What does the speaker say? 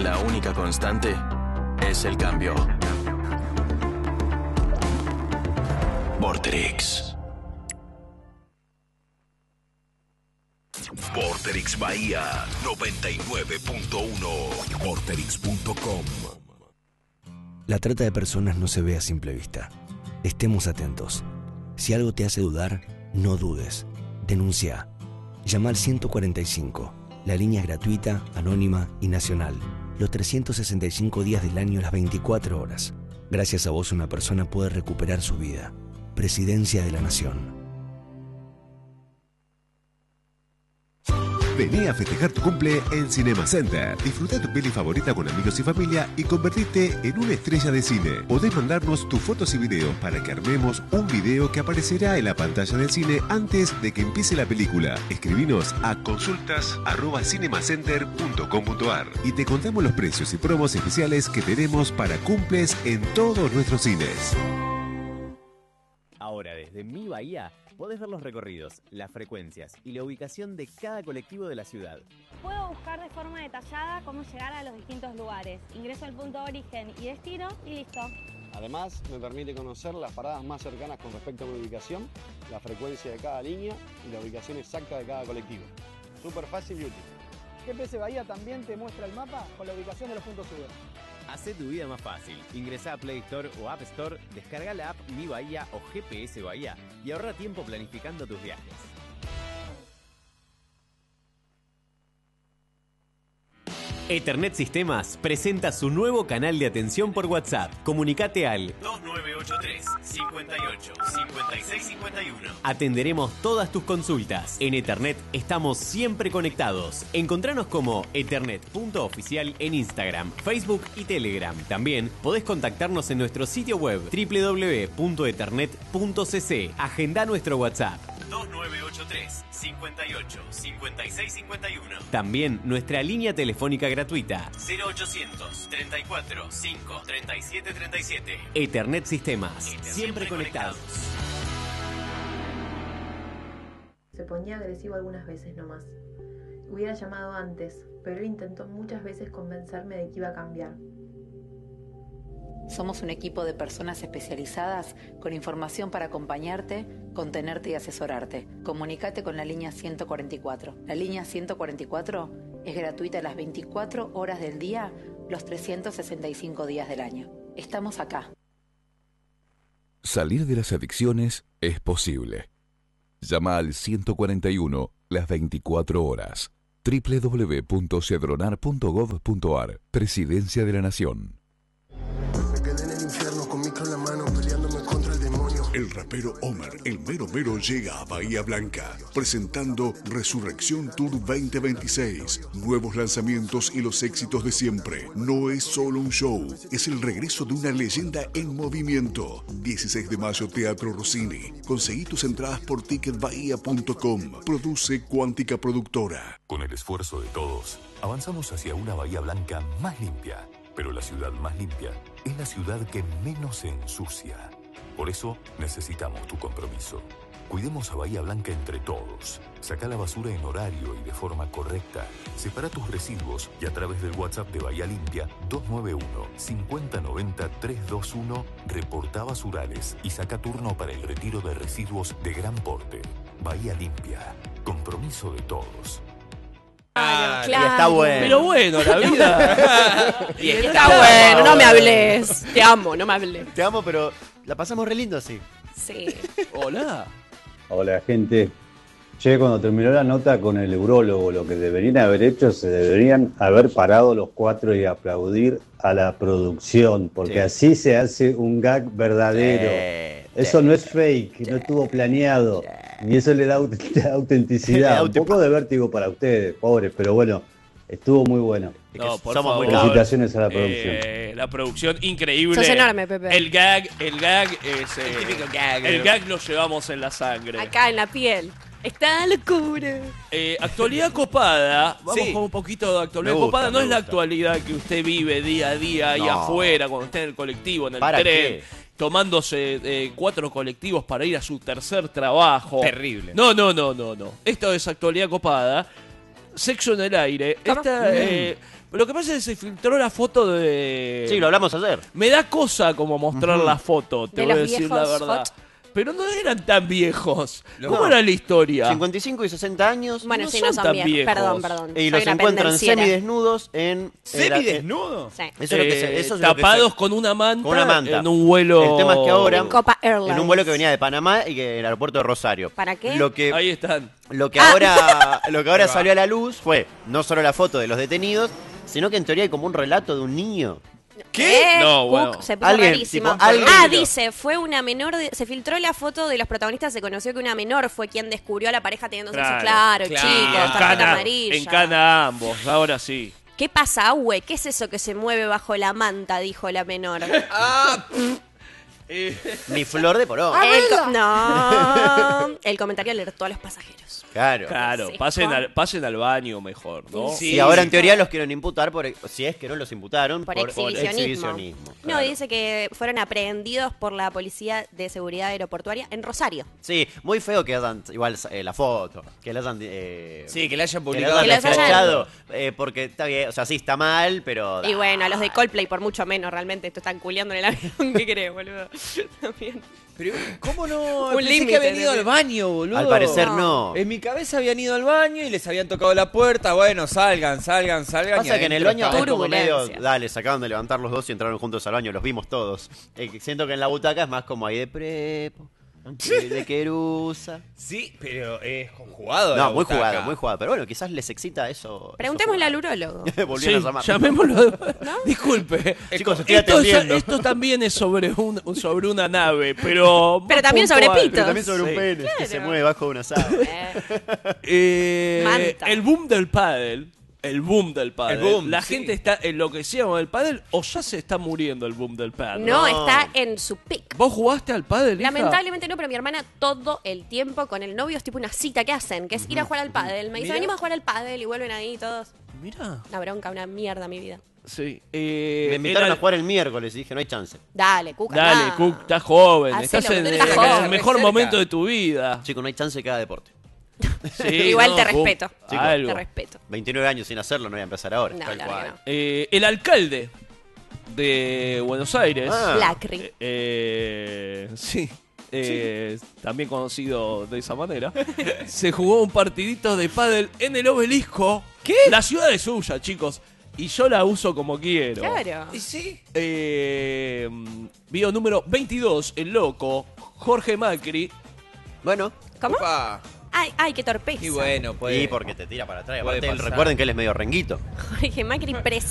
La única constante es el cambio. Vorterix. Vorterix Bahía 99.1. Vorterix.com. La trata de personas no se ve a simple vista. Estemos atentos. Si algo te hace dudar, no dudes. Denuncia. Llama al 145. La línea es gratuita, anónima y nacional. Los 365 días del año, las 24 horas. Gracias a vos una persona puede recuperar su vida. Presidencia de la Nación. Vení a festejar tu cumple en Cinema Center. Disfruta tu peli favorita con amigos y familia y convertirte en una estrella de cine. Podés mandarnos tus fotos y videos para que armemos un video que aparecerá en la pantalla del cine antes de que empiece la película. Escribinos a consultas@cinemacenter.com.ar y te contamos los precios y promos especiales que tenemos para cumples en todos nuestros cines. Ahora, desde Mi Bahía, podés ver los recorridos, las frecuencias y la ubicación de cada colectivo de la ciudad. Puedo buscar de forma detallada cómo llegar a los distintos lugares. Ingreso al punto de origen y destino y listo. Además, me permite conocer las paradas más cercanas con respecto a mi ubicación, la frecuencia de cada línea y la ubicación exacta de cada colectivo. Súper fácil y útil. GPS Bahía también te muestra el mapa con la ubicación de los puntos ciudad. Hacé tu vida más fácil. Ingresá a Play Store o App Store, descarga la app Mi Bahía o GPS Bahía y ahorra tiempo planificando tus viajes. Ethernet Sistemas presenta su nuevo canal de atención por WhatsApp. Comunicate al 2983 58 56 51. Atenderemos todas tus consultas. En Ethernet estamos siempre conectados. Encontranos como ethernet.oficial en Instagram, Facebook y Telegram. También podés contactarnos en nuestro sitio web www.ethernet.cc. Agenda nuestro WhatsApp 2983 58 56 51. También nuestra línea telefónica gratuita 0800 34 5 37 37. Ethernet Sistemas, siempre conectados. Se ponía agresivo algunas veces nomás. Hubiera llamado antes, pero él intentó muchas veces convencerme de que iba a cambiar. Somos un equipo de personas especializadas con información para acompañarte, contenerte y asesorarte. Comunicate con la línea 144. La línea 144 es gratuita las 24 horas del día, los 365 días del año. Estamos acá. Salir de las adicciones es posible. Llama al 141 las 24 horas. www.cedronar.gov.ar. Presidencia de la Nación. El rapero Omar, el mero mero, llega a Bahía Blanca, presentando Resurrección Tour 2026. Nuevos lanzamientos y los éxitos de siempre. No es solo un show, es el regreso de una leyenda en movimiento. 16 de mayo, Teatro Rossini. Conseguí tus entradas por ticketbahía.com. Produce Cuántica Productora. Con el esfuerzo de todos, avanzamos hacia una Bahía Blanca más limpia. Pero la ciudad más limpia es la ciudad que menos se ensucia. Por eso necesitamos tu compromiso. Cuidemos a Bahía Blanca entre todos. Saca la basura en horario y de forma correcta. Separa tus residuos y a través del WhatsApp de Bahía Limpia 291-5090-321 reporta basurales y saca turno para el retiro de residuos de gran porte. Bahía Limpia. Compromiso de todos. Claro. Y está bueno. Pero bueno, la vida. Y está bueno, no me hables. Te amo, no me hables. Te amo, pero la pasamos re lindo así. Sí. Hola. Hola, gente. Che, cuando terminó la nota con el neurólogo, lo que deberían haber hecho, se deberían haber parado los cuatro y aplaudir a la producción, porque así se hace un gag verdadero. Eso no es fake, no estuvo planeado, ni eso le da autenticidad. Un poco de vértigo para ustedes, pobres, pero bueno, estuvo muy bueno. No, por Somos favor. Felicitaciones a la producción. La producción increíble. Sos enorme, Pepe. El gag es... El típico gag. El gag lo llevamos en la sangre. Acá en la piel. Está la locura. Actualidad copada. Vamos con un poquito de actualidad copada. No es la gusta. actualidad que usted vive día a día ahí afuera, cuando está en el colectivo, en el ¿Para tren. qué? Tomándose 4 colectivos para ir a su tercer trabajo. Terrible. No. Esto es actualidad copada. Sexo en el aire. Lo que pasa es que se filtró la foto de... Sí, lo hablamos ayer. Me da cosa como mostrar la foto, te De voy a los decir la viejos verdad. hot. Pero no eran tan viejos. ¿Cómo No. era la historia? 55 y 60 años. Bueno, No sí, son no son tan viejos. viejos. Perdón. Y Soy los una encuentran pendenciera. semidesnudos en... ¿Semidesnudos? Sí. Eso es lo que eso es lo que Tapados con una manta. Con una manta. En un vuelo... El tema es que ahora... En Copa Airlines. En un vuelo que venía de Panamá y que en el aeropuerto de Rosario. ¿Para qué? Ahí están. Lo que ahora salió a la luz fue no solo la foto de los detenidos, sino que en teoría hay como un relato de un niño. ¿Qué? No, bueno. Se puso Alguien, rarísimo. tipo, alguien- Dice, fue una menor, se filtró la foto de los protagonistas, se conoció que una menor fue quien descubrió a la pareja teniendo sexo. Claro, chicos, tarjeta amarilla. En cana ambos, ahora sí. ¿Qué pasa, güey? ¿Qué es eso que se mueve bajo la manta? Dijo la menor. Mi flor de porón. No. El comentario alertó a los pasajeros. Claro. Sí. Pasen al baño mejor, ¿no? Y ahora en teoría los quieren imputar si es que no los imputaron Por por exhibicionismo. No, claro. dice que fueron aprehendidos por la Policía de Seguridad Aeroportuaria en Rosario. Sí, muy feo que hayan igual la foto, que la hayan Sí, que la hayan que publicado. la Que la hayan hayan- flashado, porque está bien, o sea, sí está mal, pero Y bueno, a los de Coldplay por mucho menos, realmente. Esto están culeando en el avión. ¿Qué crees, boludo? También. Pero, ¿cómo no? Un Pensé límite, que habían ido ¿no? al baño, boludo. al parecer no. En mi cabeza habían ido al baño y les habían tocado la puerta. Bueno, salgan. Pasa y que en el adentro baño estaban. es como medio, Turbulencia. dale, se acaban de levantar los dos y entraron juntos al baño, los vimos todos. Siento que en la butaca es más como ahí de prepo, de querusa. Sí, pero es conjugado. No, la muy butaca. jugado, muy jugado. Pero bueno, quizás les excita eso. Preguntémosle al urólogo. Volvieron a llamar. Llamémoslo. Disculpe. Chicos, estoy atendiendo. Esto también es sobre una nave, pero... Pero también sobre puntual. pitos. Pero también sobre un Sí. pene que se mueve bajo de una sábana. Manta. El boom del pádel. El boom del pádel. El boom, La sí. gente está enloquecida con el pádel o ya se está muriendo el boom del pádel. No, está en su pic. ¿Vos jugaste al pádel, hija? Lamentablemente no, pero mi hermana todo el tiempo con el novio es tipo una cita que hacen, que es ir a jugar al pádel. Me dice, Mirá. venimos a jugar al pádel y vuelven ahí todos. Mirá. Una bronca, una mierda mi vida. Sí. Me invitaron a jugar el miércoles y dije, no hay chance. Dale, Cuca. Dale, no. Cook, estás joven. Hacelo, Estás en estás el joven. mejor Cerca. momento de tu vida. Chicos, no hay chance que haga deporte. Sí, Igual te Cook, respeto. Chicos, algo. Te respeto. 29 años sin hacerlo, no voy a empezar ahora. No, Tal claro cual. que no. El alcalde de Buenos Aires. Ah. Lacri. Sí. También conocido de esa manera. Se jugó un partidito de pádel en el Obelisco. ¿Qué? La ciudad es suya, chicos. Y yo la uso como quiero. Claro. ¿Y sí? Video número 22, el loco, Jorge Macri. Bueno, ¿Cómo? Opa. Ay, qué torpeza. Y bueno, pues. y porque te tira para atrás. Puede Aparte, pasar. recuerden que él es medio renguito. Jorge Macri